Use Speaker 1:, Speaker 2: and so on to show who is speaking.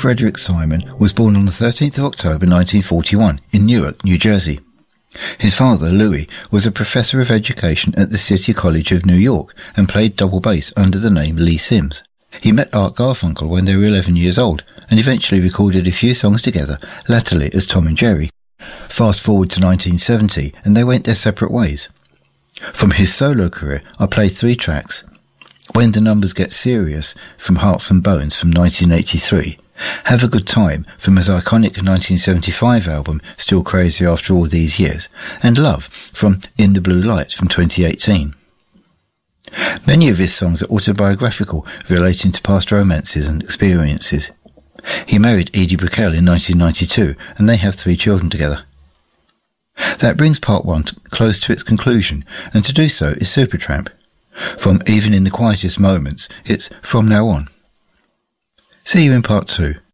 Speaker 1: Frederick Simon was born on the 13th of October 1941 in Newark, New Jersey. His father, Louis, was a professor of education at the City College of New York and played double bass under the name Lee Sims. He met Art Garfunkel when they were 11 years old and eventually recorded a few songs together, latterly as Tom and Jerry. Fast forward to 1970 and they went their separate ways. From his solo career, I played 3 tracks. When the Numbers Get Serious from Hearts and Bones from 1983, Have a Good Time from his iconic 1975 album Still Crazy After All These Years, and Love from In the Blue Light from 2018. Many of his songs are autobiographical, relating to past romances and experiences. He married Edie Brickell in 1992 and they have 3 children together. That brings part 1 close to its conclusion, and to do so is Supertramp. From Even in the Quietest Moments, it's From Now On. See you in part 2.